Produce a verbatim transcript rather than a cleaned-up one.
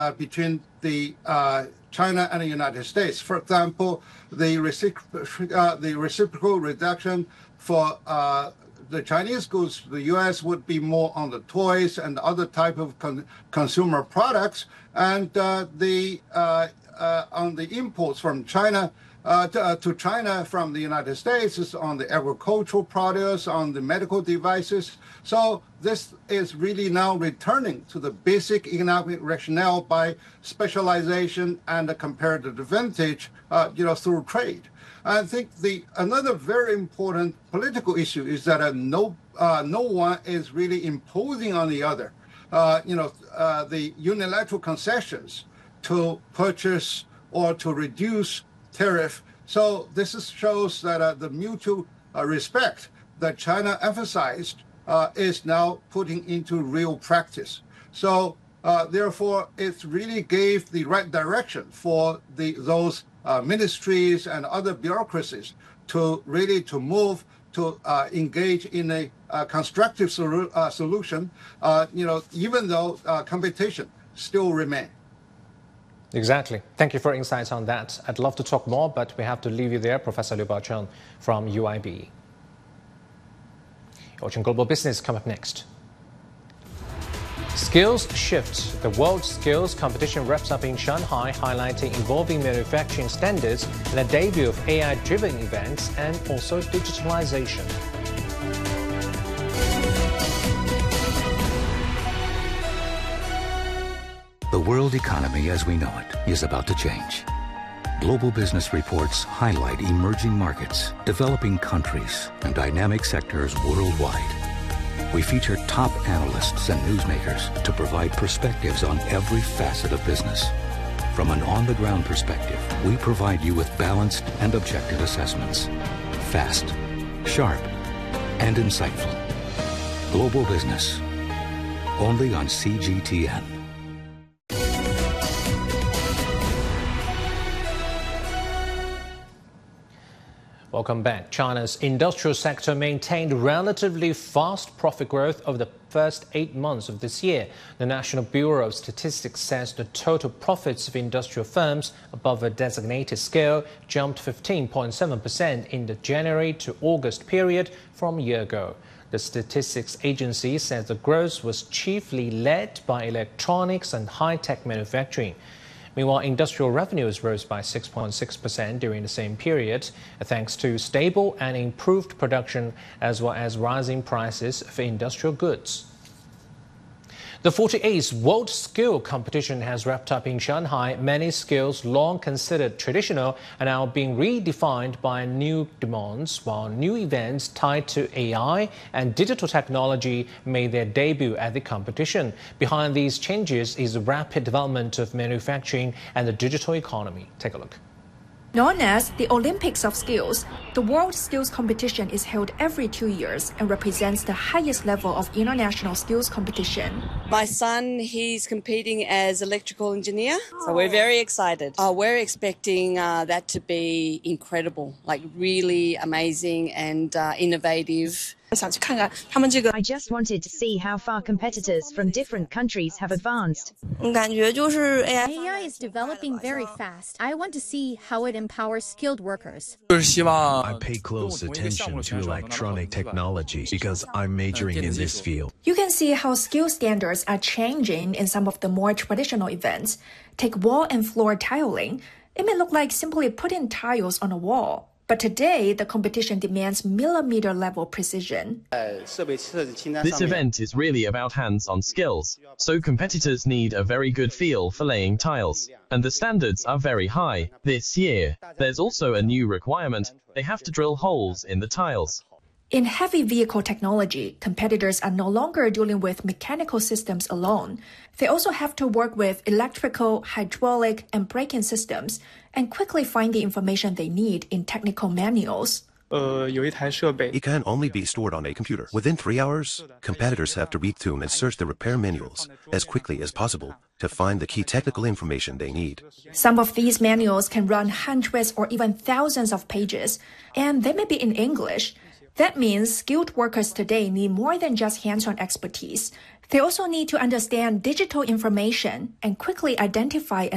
uh, between the uh, China and the United States. For example, the, recipro- uh, the reciprocal reduction for uh, the Chinese goods, the U S would be more on the toys and other type of con- consumer products, and uh, the uh, uh, on the imports from China uh, to, uh, to China from the United States is on the agricultural products, on the medical devices. So this is really now returning to the basic economic rationale by specialization and a comparative advantage, uh, you know, through trade. I think the another very important political issue is that uh, no uh, no one is really imposing on the other, uh, you know, uh, the unilateral concessions to purchase or to reduce tariff. So this is, shows that uh, the mutual uh, respect that China emphasized uh, is now putting into real practice. So uh, therefore, it really gave the right direction for the those Uh, ministries and other bureaucracies to really to move to uh, engage in a uh, constructive solu- uh, solution, uh, you know, even though uh, competition still remains. Exactly. Thank you for insights on that. I'd love to talk more, but we have to leave you there. Professor Liu Baocheng from U I B. Watching Global Business come up next. Skills Shift. The World Skills Competition wraps up in Shanghai, highlighting evolving manufacturing standards and a debut of A I-driven events and also digitalization. The world economy as we know it is about to change. Global business reports highlight emerging markets, developing countries, and dynamic sectors worldwide. We feature top analysts and newsmakers to provide perspectives on every facet of business. From an on-the-ground perspective, we provide you with balanced and objective assessments. Fast, sharp, and insightful. Global Business. Only on C G T N. Welcome back. China's industrial sector maintained relatively fast profit growth over the first eight months of this year. The National Bureau of Statistics says the total profits of industrial firms above a designated scale jumped fifteen point seven percent in the January to August period from a year ago. The statistics agency says the growth was chiefly led by electronics and high-tech manufacturing. Meanwhile, industrial revenues rose by six point six percent during the same period, thanks to stable and improved production as well as rising prices for industrial goods. The forty-eighth World Skill Competition has wrapped up in Shanghai. Many skills long considered traditional are now being redefined by new demands, while new events tied to A I and digital technology made their debut at the competition. Behind these changes is the rapid development of manufacturing and the digital economy. Take a look. Known as the Olympics of Skills, the World Skills Competition is held every two years and represents the highest level of international skills competition. My son, he's competing as electrical engineer, so we're very excited. Uh, we're expecting uh, that to be incredible, like really amazing and uh, innovative. I just wanted to see how far competitors from different countries have advanced. A I is developing very fast. I want to see how it empowers skilled workers. I pay close attention to electronic technology because I'm majoring in this field. You can see how skill standards are changing in some of the more traditional events. Take wall and floor tiling. It may look like simply putting tiles on a wall. But today, the competition demands millimeter-level precision. This event is really about hands-on skills, so competitors need a very good feel for laying tiles. And the standards are very high. This year, there's also a new requirement. They have to drill holes in the tiles. In heavy vehicle technology, competitors are no longer dealing with mechanical systems alone. They also have to work with electrical, hydraulic, and braking systems and quickly find the information they need in technical manuals. It can only be stored on a computer. Within three hours, competitors have to read through and search the repair manuals as quickly as possible to find the key technical information they need. Some of these manuals can run hundreds or even thousands of pages, and they may be in English. That means skilled workers today need more than just hands-on expertise. They also need to understand digital information and quickly identify